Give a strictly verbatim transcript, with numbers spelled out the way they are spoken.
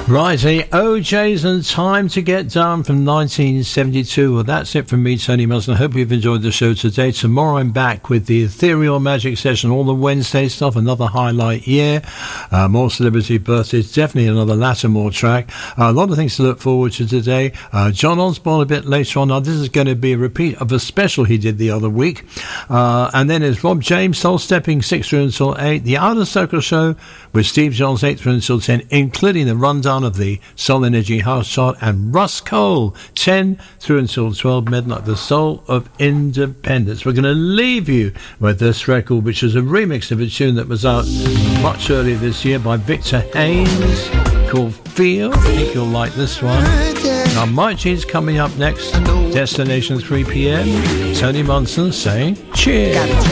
Right, the O Js and Time to Get Down from nineteen seventy-two. Well, that's it from me, Tony Musson. I hope you've enjoyed the show today. Tomorrow I'm back with the Ethereal Magic Session, all the Wednesday stuff, another highlight year, uh, more celebrity birthdays, definitely another Lattimore track. Uh, a lot of things to look forward to today. Uh, John Osborne a bit later on. Now, this is going to be a repeat of a special he did the other week. Uh, and then it's Rob James, Soul Stepping, six through until eight. The Outer Circle Show with Steve Johns, eight through until ten, including the rundown of the Soul Energy House Chart, and Russ Cole, ten through until twelve midnight, the Soul of Independence. We're going to leave you with this record, which is a remix of a tune that was out much earlier this year by Victor Haynes, called Feel. I think you'll like this one. Now, Mike G's coming up next, Destination three p.m. Tony Munson saying cheers.